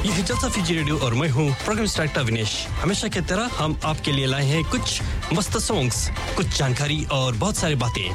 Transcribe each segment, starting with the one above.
ये है जलसा फीजी रेडियो और मैं हूँ प्रोग्राम डायरेक्टर विनेश। हमेशा की तरह हम आपके लिए लाए हैं कुछ मस्त सॉन्ग्स, कुछ जानकारी और बहुत सारी बातें।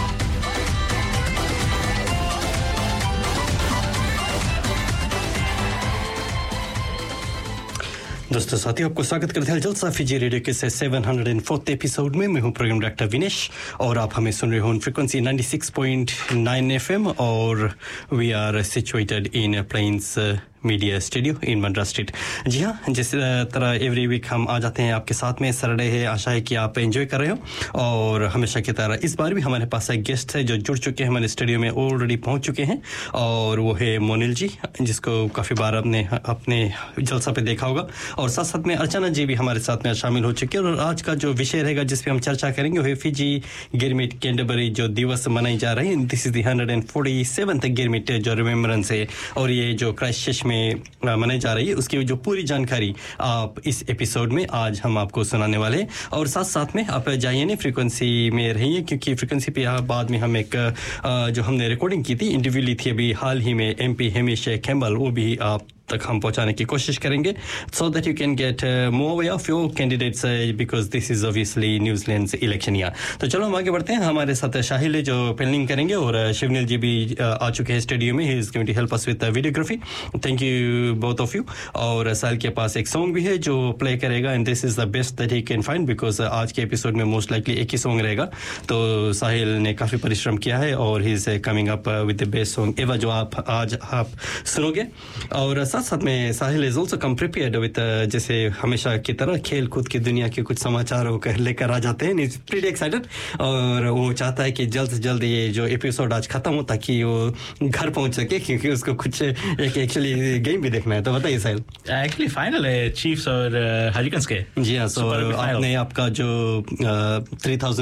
दोस्तों साथियों, आपको स्वागत करते हैं जलसा फीजी रेडियो के 704th एपिसोड में। मैं हूं प्रोग्राम डायरेक्टर विनेश और आप हमें सुन रहे हो फ्रीक्वेंसी 96.9 एफएम और we are situated in planes media studio in Madras street. जी हाँ, जिस तरह एवरी वीक हम आ जाते हैं आपके साथ में। सैटरडे है, आशा है कि आप एंजॉय कर रहे हो। और हमेशा की तरह इस बार भी हमारे पास एक गेस्ट है जो जुड़ चुके हैं, हमारे स्टूडियो में ऑलरेडी पहुंच चुके हैं और वो है मोनिल जी, जिसको काफ़ी बार आपने अपने जलसा पे देखा होगा। और साथ साथ में अर्चना जी भी हमारे साथ में शामिल हो चुके हैं। और आज का जो विषय रहेगा जिस पे हम चर्चा करेंगे वो है फिजी गिरमिट कैंटरबरी जो दिवस मनाई जा रही है। This is the 147th girmit जो रिमेम्बरेंस है और ये जो क्राइस्टचर्च में मनाई जा रही है उसकी जो पूरी जानकारी आप इस एपिसोड में आज हम आपको सुनाने वाले हैं। और साथ साथ में आप जाइए नहीं, फ्रीक्वेंसी में रहिए, क्योंकि फ्रीक्वेंसी पे बाद में हम एक जो हमने रिकॉर्डिंग की थी, इंटरव्यू ली थी अभी हाल ही में एमपी हेमिश कैम्बल, वो भी आप तक हम पहुंचाने की कोशिश करेंगे, so that you can get more way of your candidates, because this is obviously New Zealand election year. तो चलो हम आगे बढ़ते हैं। हमारे साथ शाहिल है जो पेनलिंग करेंगे और शिवनील जी भी आ चुके हैं स्टूडियो में। He is going to help us with videography. Thank you both of you. और साहिल के पास एक सॉन्ग भी है जो प्ले करेगा and this is the best that he can find, because आज के एपिसोड में मोस्ट लाइकली एक ही सॉन्ग रहेगा। तो साहिल ने काफ़ी परिश्रम किया है और he is coming up with the best song ever जो आज आप सुनोगे। और साथ साथ में साहिल is also come prepared with, जैसे हमेशा की तरह खेल कूद की दुनिया के कुछ समाचार वो लेकर आ जाते हैं। इज प्रीटी एक्साइटेड और वो चाहता है कि जल्द से जल्द ये जो एपिसोड आज खत्म हो ताकि वो घर पहुंच सके, क्योंकि उसको कुछ एक एक्चुअली गेम भी देखना है। तो बताइए साहिल। एक्चुअली फाइनल है चीफ्स और हरिकेन्स के। जी हाँ, सो आपने आपका जो 3000